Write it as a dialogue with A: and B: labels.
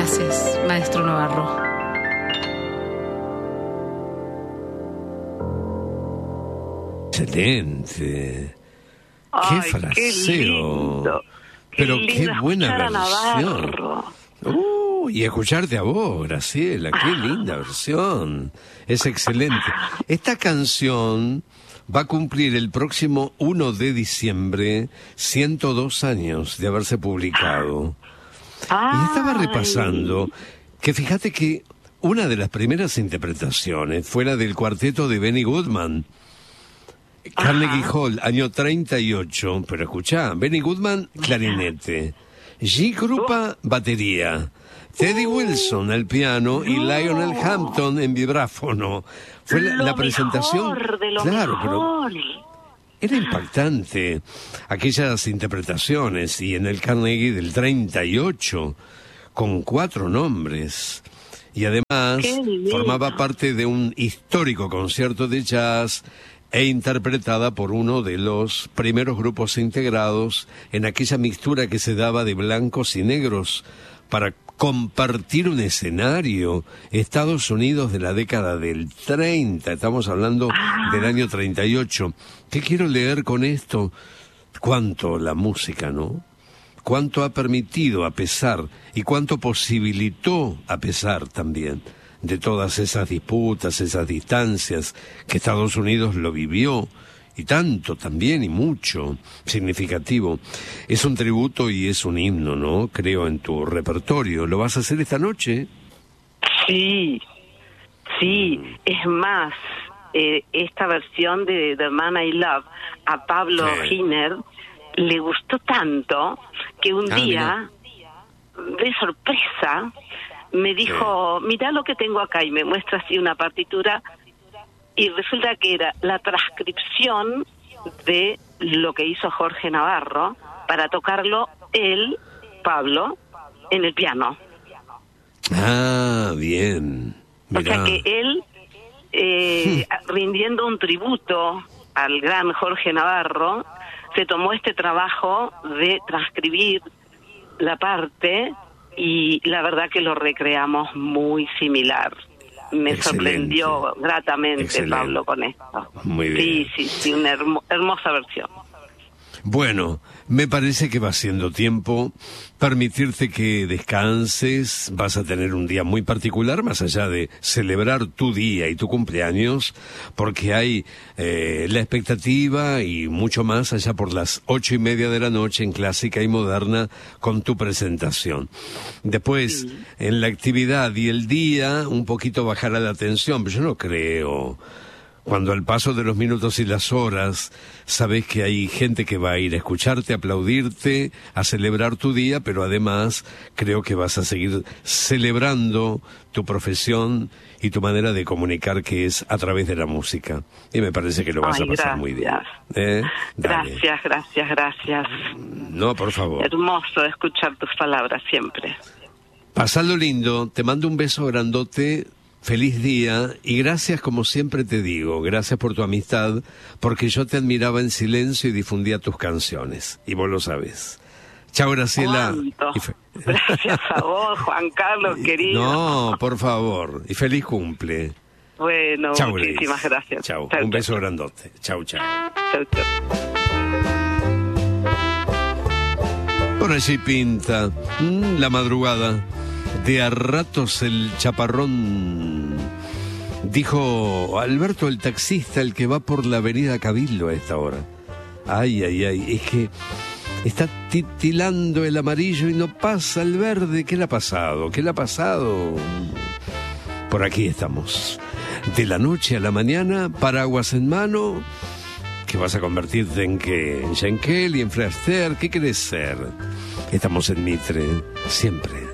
A: Gracias, maestro Navarro.
B: Excelente.
C: Ay,
B: Qué fraseo.
C: qué lindo.
B: Pero
C: Qué
B: qué
C: lindo
B: buena
C: escuchar a
B: versión.
C: Navarro.
B: Y escucharte a vos, Graciela, qué linda versión. Es excelente. Esta canción va a cumplir el próximo 1 de diciembre 102 años de haberse publicado. Y estaba repasando que fíjate que una de las primeras interpretaciones fue la del cuarteto de Benny Goodman. Carnegie Hall, año 38, pero escuchá, Benny Goodman, clarinete, G. Krupa, batería, Teddy Wilson al piano y Lionel Hampton en vibráfono. Fue la presentación, claro, pero era impactante aquellas interpretaciones, y en el Carnegie del 38, con 4 nombres. Y además formaba parte de un histórico concierto de jazz e interpretada por uno de los primeros grupos integrados en aquella mixtura que se daba de blancos y negros para compartir un escenario. Estados Unidos de la década del 30, estamos hablando del año 38. ¿Qué quiero leer con esto? Cuánto la música, ¿no? Cuánto ha permitido a pesar, y cuánto posibilitó a pesar también de todas esas disputas, esas distancias, que Estados Unidos lo vivió, y tanto también, y mucho, significativo. Es un tributo y es un himno, ¿no? Creo, en tu repertorio. ¿Lo vas a hacer esta noche?
C: Sí, es más, esta versión de The Man I Love a Pablo Giner le gustó tanto que un día, de sorpresa, me dijo, mirá lo que tengo acá, y me muestra así una partitura, y resulta que era la transcripción de lo que hizo Jorge Navarro para tocarlo él, Pablo, en el piano.
B: Ah, bien. Mirá.
C: O sea que él, rindiendo un tributo al gran Jorge Navarro, se tomó este trabajo de transcribir la parte, y la verdad que lo recreamos muy similar. Me sorprendió gratamente Pablo con esto.
B: Muy bien.
C: Sí, una hermosa versión.
B: Bueno, me parece que va siendo tiempo permitirte que descanses. Vas a tener un día muy particular, más allá de celebrar tu día y tu cumpleaños, porque hay la expectativa y mucho más allá por las 8:30 de la noche en Clásica y Moderna con tu presentación. Después, en la actividad y el día, un poquito bajará la tensión, pero yo no creo. Cuando al paso de los minutos y las horas sabes que hay gente que va a ir a escucharte, a aplaudirte, a celebrar tu día, pero además creo que vas a seguir celebrando tu profesión y tu manera de comunicar, que es a través de la música. Y me parece que lo vas a pasar muy bien.
C: Gracias.
B: No, por favor.
C: Hermoso escuchar tus palabras siempre.
B: Pasalo lindo, te mando un beso grandote. Feliz día, y gracias, como siempre te digo, gracias por tu amistad, porque yo te admiraba en silencio y difundía tus canciones, y vos lo sabés. Chao, Graciela.
C: Gracias a vos, Juan Carlos, querido.
B: No, por favor, y feliz cumple.
C: Bueno,
B: chau,
C: muchísimas gracias.
B: Chao, un beso grandote. Chau.
C: Chau.
B: Por allí pinta la madrugada. De a ratos el chaparrón, dijo Alberto el taxista, el que va por la avenida Cabildo a esta hora. Ay, es que está titilando el amarillo y no pasa el verde. ¿Qué le ha pasado? Por aquí estamos. De la noche a la mañana, paraguas en mano. ¿Que vas a convertirte en qué? ¿En Schenkel y en Free Astaire? ¿Qué querés ser? Estamos en Mitre, siempre.